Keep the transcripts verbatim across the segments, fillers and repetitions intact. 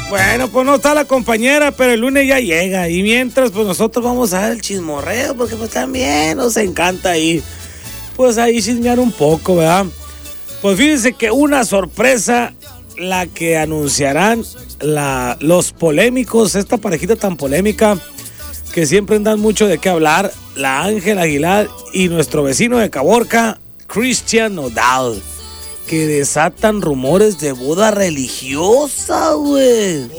Bueno, pues no está la compañera, pero el lunes ya llega. Y mientras, pues nosotros vamos a dar el chismorreo, porque pues también nos encanta ahí, pues ahí chismear un poco, ¿verdad? Pues fíjense que una sorpresa la que anunciarán la, los polémicos, esta parejita tan polémica que siempre dan mucho de qué hablar, la Ángela Aguilar y nuestro vecino de Caborca, Cristian Nodal, que desatan rumores de boda religiosa, güey.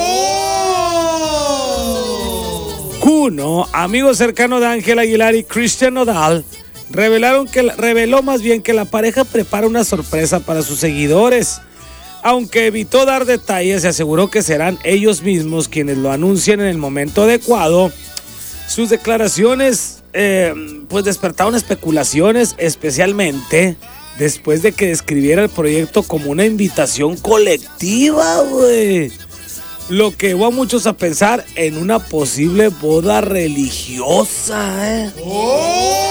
¡Oh! Cuno, amigo cercano de Ángela Aguilar y Cristian Nodal, revelaron que reveló más bien que la pareja prepara una sorpresa para sus seguidores. Aunque evitó dar detalles, se aseguró que serán ellos mismos quienes lo anuncien en el momento adecuado. Sus declaraciones eh, pues despertaron especulaciones, especialmente después de que describiera el proyecto como una invitación colectiva, güey. Lo que llevó a muchos a pensar en una posible boda religiosa, ¿eh? ¡Oh!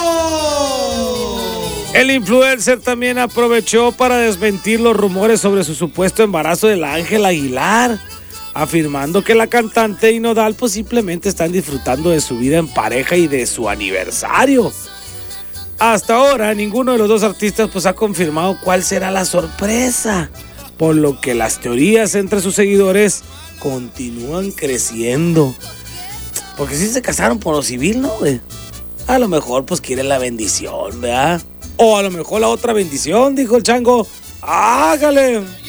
El influencer también aprovechó para desmentir los rumores sobre su supuesto embarazo de la Ángela Aguilar, afirmando que la cantante y Nodal pues simplemente están disfrutando de su vida en pareja y de su aniversario. Hasta ahora ninguno de los dos artistas pues ha confirmado cuál será la sorpresa, por lo que las teorías entre sus seguidores continúan creciendo. Porque si se casaron por lo civil, ¿no, güey? A lo mejor pues quieren la bendición, ¿verdad? O a lo mejor la otra bendición, dijo el chango. ¡Hágale!